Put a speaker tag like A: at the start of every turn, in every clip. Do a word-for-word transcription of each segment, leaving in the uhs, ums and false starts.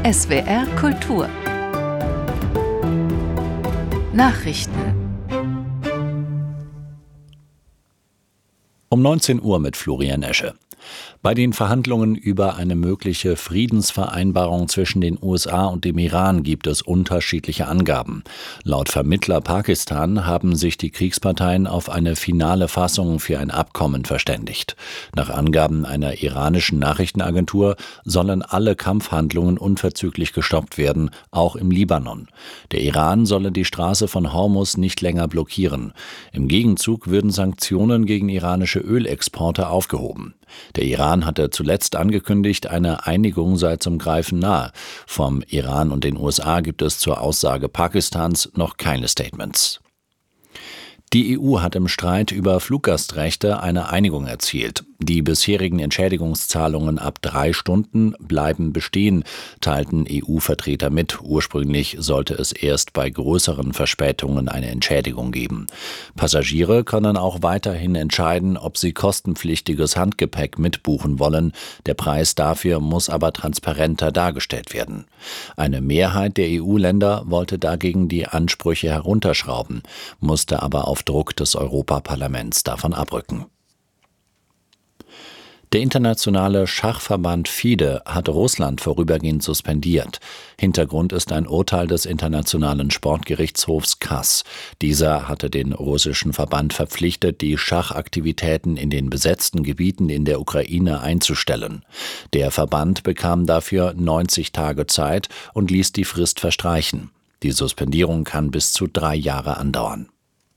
A: S W R Kultur Nachrichten
B: Um neunzehn Uhr mit Florian Esche. Bei den Verhandlungen über eine mögliche Friedensvereinbarung zwischen den U S A und dem Iran gibt es unterschiedliche Angaben. Laut Vermittler Pakistan haben sich die Kriegsparteien auf eine finale Fassung für ein Abkommen verständigt. Nach Angaben einer iranischen Nachrichtenagentur sollen alle Kampfhandlungen unverzüglich gestoppt werden, auch im Libanon. Der Iran solle die Straße von Hormuz nicht länger blockieren. Im Gegenzug würden Sanktionen gegen iranische Ölexporte aufgehoben. Der Iran hatte zuletzt angekündigt, eine Einigung sei zum Greifen nahe. Vom Iran und den U S A gibt es zur Aussage Pakistans noch keine Statements. Die E U hat im Streit über Fluggastrechte eine Einigung erzielt. Die bisherigen Entschädigungszahlungen ab drei Stunden bleiben bestehen, teilten E U-Vertreter mit. Ursprünglich sollte es erst bei größeren Verspätungen eine Entschädigung geben. Passagiere können auch weiterhin entscheiden, ob sie kostenpflichtiges Handgepäck mitbuchen wollen. Der Preis dafür muss aber transparenter dargestellt werden. Eine Mehrheit der E U-Länder wollte dagegen die Ansprüche herunterschrauben, musste aber auf Druck des Europaparlaments davon abrücken. Der internationale Schachverband FIDE hat Russland vorübergehend suspendiert. Hintergrund ist ein Urteil des Internationalen Sportgerichtshofs C A S. Dieser hatte den russischen Verband verpflichtet, die Schachaktivitäten in den besetzten Gebieten in der Ukraine einzustellen. Der Verband bekam dafür neunzig Tage Zeit und ließ die Frist verstreichen. Die Suspendierung kann bis zu drei Jahre andauern.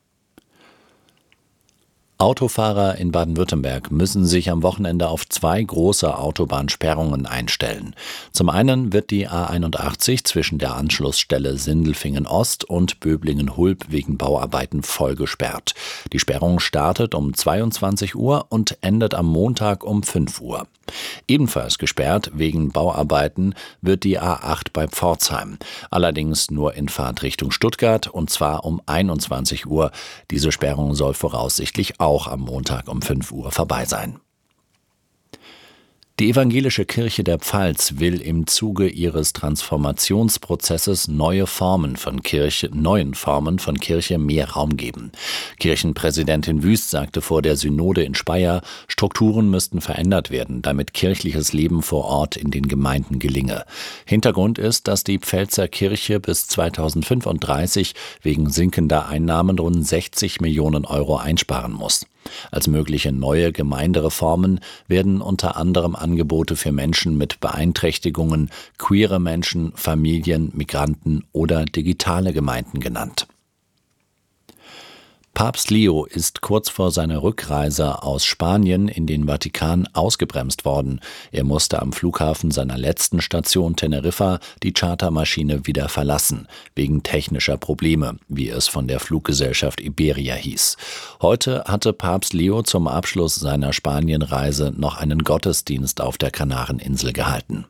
B: Autofahrer in Baden-Württemberg müssen sich am Wochenende auf zwei große Autobahnsperrungen einstellen. Zum einen wird die A einundachtzig zwischen der Anschlussstelle Sindelfingen Ost und Böblingen-Hulb wegen Bauarbeiten voll gesperrt. Die Sperrung startet um zweiundzwanzig Uhr und endet am Montag um fünf Uhr. Ebenfalls gesperrt wegen Bauarbeiten wird die A acht bei Pforzheim. Allerdings nur in Fahrtrichtung Stuttgart und zwar um einundzwanzig Uhr. Diese Sperrung soll voraussichtlich auch am Montag um fünf Uhr vorbei sein. Die Evangelische Kirche der Pfalz will im Zuge ihres Transformationsprozesses neue Formen von Kirche, neuen Formen von Kirche mehr Raum geben. Kirchenpräsidentin Wüst sagte vor der Synode in Speyer, Strukturen müssten verändert werden, damit kirchliches Leben vor Ort in den Gemeinden gelinge. Hintergrund ist, dass die Pfälzer Kirche bis zweitausendfünfunddreißig wegen sinkender Einnahmen rund sechzig Millionen Euro einsparen muss. Als mögliche neue Gemeindereformen werden unter anderem Angebote für Menschen mit Beeinträchtigungen, queere Menschen, Familien, Migranten oder digitale Gemeinden genannt. Papst Leo ist kurz vor seiner Rückreise aus Spanien in den Vatikan ausgebremst worden. Er musste am Flughafen seiner letzten Station Teneriffa die Chartermaschine wieder verlassen, wegen technischer Probleme, wie es von der Fluggesellschaft Iberia hieß. Heute hatte Papst Leo zum Abschluss seiner Spanienreise noch einen Gottesdienst auf der Kanareninsel gehalten.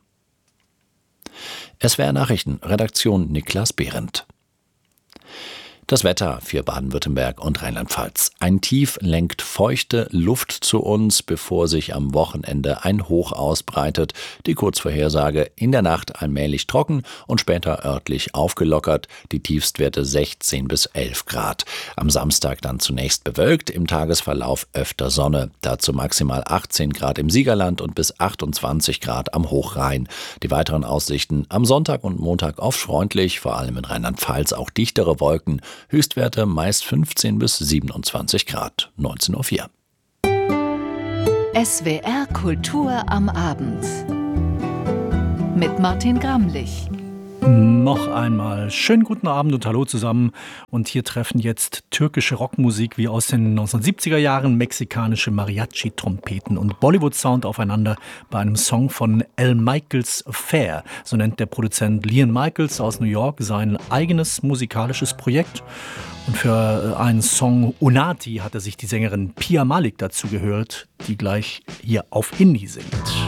B: S W R Nachrichten, Redaktion Niklas Behrendt. Das Wetter für Baden-Württemberg und Rheinland-Pfalz. Ein Tief lenkt feuchte Luft zu uns, bevor sich am Wochenende ein Hoch ausbreitet. Die Kurzvorhersage: in der Nacht allmählich trocken und später örtlich aufgelockert. Die Tiefstwerte sechzehn bis elf Grad. Am Samstag dann zunächst bewölkt, im Tagesverlauf öfter Sonne. Dazu maximal achtzehn Grad im Siegerland und bis achtundzwanzig Grad am Hochrhein. Die weiteren Aussichten: am Sonntag und Montag oft freundlich, vor allem in Rheinland-Pfalz auch dichtere Wolken. Höchstwerte meist fünfzehn bis siebenundzwanzig Grad. neunzehn Uhr vier.
A: S W R Kultur am Abend mit Martin Gramlich.
C: Noch einmal schönen guten Abend und hallo zusammen. Und hier treffen jetzt türkische Rockmusik wie aus den neunzehnhundertsiebziger Jahren, mexikanische Mariachi-Trompeten und Bollywood-Sound aufeinander bei einem Song von Al Michaels Affair. So nennt der Produzent Liam Michaels aus New York sein eigenes musikalisches Projekt. Und für einen Song Unati hat er sich die Sängerin Pia Malik dazu gehört, die gleich hier auf Hindi singt.